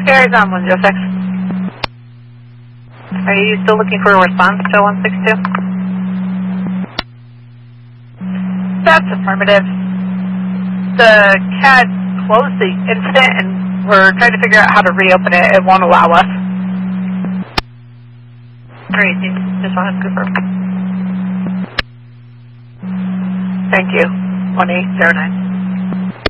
Carries on 106. Are you still looking for a response to 162? That's affirmative. The CAD closed the incident and we're trying to figure out how to reopen it. It won't allow us. Great, just wanted to confirm. Thank you. 1809.